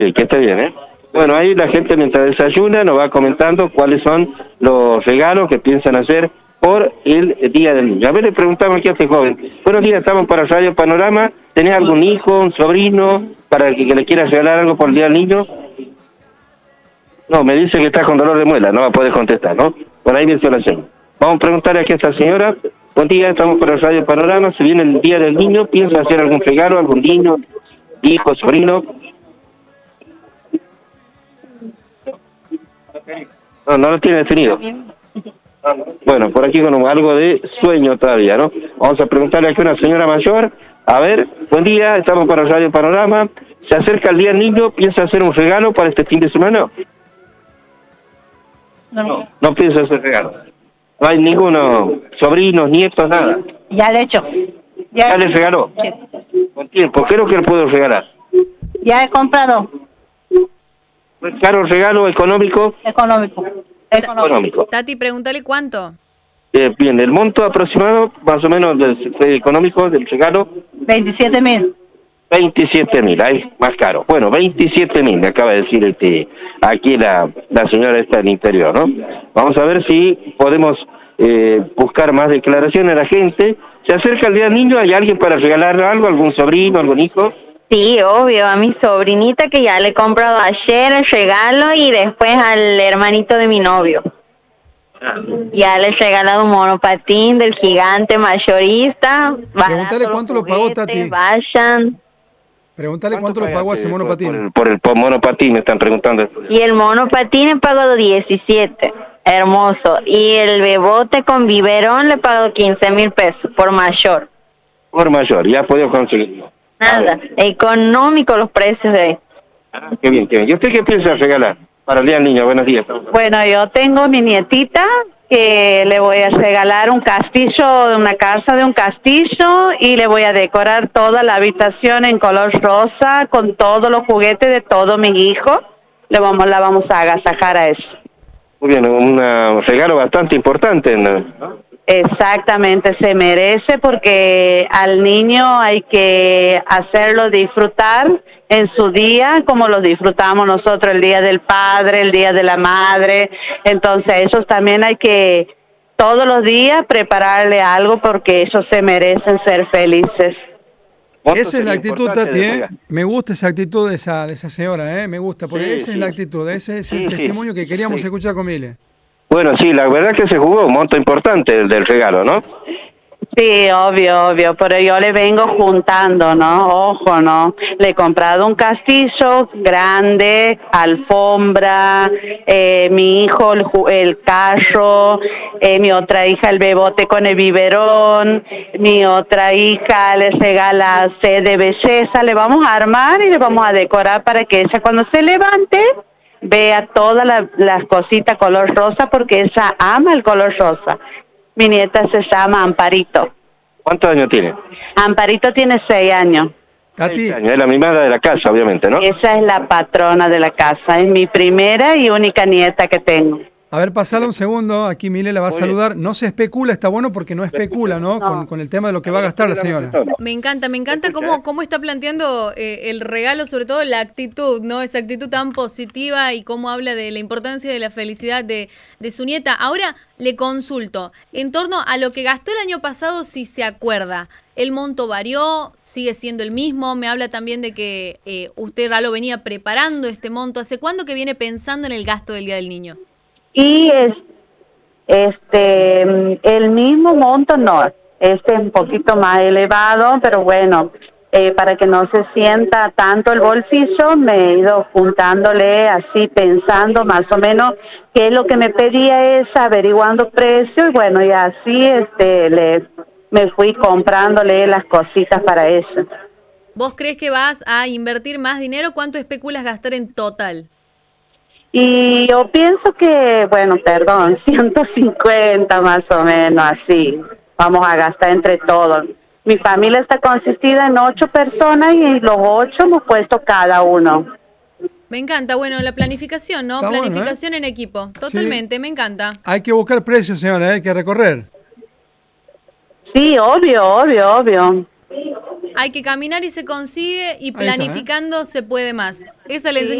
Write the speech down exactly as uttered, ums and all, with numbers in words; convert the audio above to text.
Sí, que esté bien, ¿eh? Bueno, ahí la gente mientras desayuna nos va comentando cuáles son los regalos que piensan hacer por el Día del Niño. A ver, le preguntamos aquí a este joven. Buenos días, estamos para Radio Panorama. ¿Tenés algún hijo, un sobrino, para que, que le quieras regalar algo por el Día del Niño? No, me dice que está con dolor de muela, no va a poder contestar, ¿no? Por ahí viene la señora. Vamos a preguntarle aquí a esta señora. Buen día, estamos para Radio Panorama. Se viene el Día del Niño. ¿Piensa hacer algún regalo, algún niño, hijo, sobrino? No, no lo tiene definido. Bueno, por aquí con algo de sueño todavía, ¿no? Vamos a preguntarle aquí a una señora mayor. A ver, buen día, estamos para Radio Panorama. ¿Se acerca el Día del Niño? ¿Piensa hacer un regalo para este fin de semana? No, no piensa hacer regalo. No hay ninguno, sobrinos, nietos, nada. Ya le he hecho. ¿Ya, ¿Ya le regaló? Sí. ¿Con tiempo? ¿Qué es lo que le puedo regalar? Ya he comprado. ¿Es caro regalo económico? Económico. Económico. Económico. Tati, pregúntale cuánto. Eh, bien, el monto aproximado, más o menos, del, del económico del regalo. veintisiete mil. veintisiete mil, ahí, más caro. Bueno, veintisiete mil, me acaba de decir este, aquí la, la señora esta del interior, ¿no? Vamos a ver si podemos eh, buscar más declaraciones a la gente. ¿Se acerca el Día del Niño? ¿Hay alguien para regalarle algo? ¿Algún sobrino, algún hijo? Sí, obvio, a mi sobrinita que ya le he comprado ayer el regalo y después al hermanito de mi novio. Ya le he regalado un monopatín del gigante mayorista. Pregúntale cuánto lo pagó, Tati. Vayan. Pregúntale cuánto lo pagó ese monopatín. Por el, por el por monopatín me están preguntando. Y el monopatín he pagado diecisiete, hermoso. Y el bebote con biberón le he pagado quince mil pesos por mayor. Por mayor, ya ha podido conseguirlo. Nada, económico los precios de ahí. Ah, qué bien, qué bien. ¿Y usted qué piensa regalar para el Día del Niño? Buenos días. Bueno, yo tengo mi nietita que le voy a regalar un castillo, una casa de un castillo y le voy a decorar toda la habitación en color rosa con todos los juguetes de todos mis hijos. Le vamos, la vamos a agasajar a eso. Muy bien, un regalo bastante importante, ¿no? Exactamente, se merece porque al niño hay que hacerlo disfrutar en su día como lo disfrutamos nosotros el Día del Padre, el Día de la Madre. Entonces ellos también hay que todos los días prepararle algo porque ellos se merecen ser felices. Esa es la actitud, Tati, ¿eh? Me gusta esa actitud de esa, de esa señora, ¿eh? Me gusta, porque sí, esa sí. es la actitud, ese es el sí, testimonio sí. que queríamos sí. escuchar con Mile. Bueno, sí, la verdad que se jugó un monto importante el del regalo, ¿no? Sí, obvio, obvio, pero yo le vengo juntando, ¿no? Ojo, ¿no? Le he comprado un castillo grande, alfombra, eh, mi hijo el, el carro, eh, mi otra hija el bebote con el biberón, mi otra hija le regala sed de belleza, le vamos a armar y le vamos a decorar para que ella cuando se levante vea todas la, las cositas color rosa porque ella ama el color rosa. Mi nieta se llama Amparito. ¿Cuántos años tiene? Amparito tiene seis años. Tati. Seis años. Es la mimada de la casa, obviamente, ¿no? Esa es la patrona de la casa. Es mi primera y única nieta que tengo. A ver, pasala un segundo. Aquí Mile la va a Muy saludar. No se especula, está bueno porque no especula, ¿no? No. Con, con el tema de lo que va a gastar la señora. Me encanta, me encanta cómo, cómo está planteando eh, el regalo, sobre todo la actitud, ¿no? Esa actitud tan positiva y cómo habla de la importancia de la felicidad de, de su nieta. Ahora le consulto, en torno a lo que gastó el año pasado, si se acuerda, ¿el monto varió? ¿Sigue siendo el mismo? Me habla también de que eh, usted ya lo venía preparando este monto. ¿Hace cuándo que viene pensando en el gasto del Día del Niño? Y es, este, el mismo monto no, este es un poquito más elevado, pero bueno, eh, para que no se sienta tanto el bolsillo, me he ido juntándole así, pensando más o menos qué es lo que me pedía es averiguando precios y bueno, y así este le me fui comprándole las cositas para eso. ¿Vos crees que vas a invertir más dinero? ¿Cuánto especulas gastar en total? Y yo pienso que, bueno, perdón, ciento cincuenta más o menos, así. Vamos a gastar entre todos. Mi familia está consistida en ocho personas y los ocho hemos puesto cada uno. Me encanta, bueno, la planificación, ¿no? Está Planificación bueno, ¿eh? en equipo, totalmente, sí. Me encanta. Hay que buscar precios, señora, hay que recorrer. Sí, obvio, obvio, obvio. Hay que caminar y se consigue y planificando está, ¿eh? Se puede más. esa le enseñó